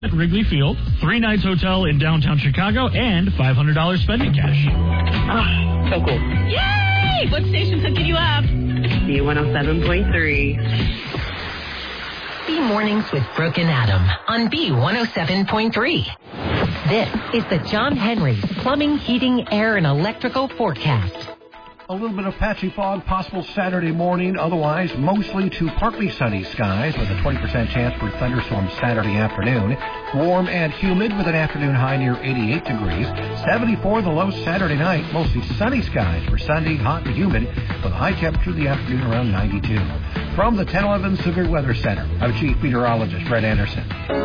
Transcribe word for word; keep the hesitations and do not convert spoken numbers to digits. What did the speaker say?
at Wrigley Field, three nights hotel in downtown Chicago, and five hundred dollars spending cash. Ah, so cool. Yay! What station's hooking you up? B one oh seven point three. B Mornings with Brooke and Adam on B one oh seven point three. This is the John Henry Plumbing, Heating, Air, and Electrical Forecast. A little bit of patchy fog possible Saturday morning. Otherwise, mostly to partly sunny skies with a twenty percent chance for thunderstorms Saturday afternoon. Warm and humid with an afternoon high near eighty-eight degrees. seventy-four the low Saturday night. Mostly sunny skies for Sunday, hot and humid with a high temperature of the afternoon around ninety-two. From the ten eleven Severe Weather Center, I'm Chief Meteorologist Brett Anderson.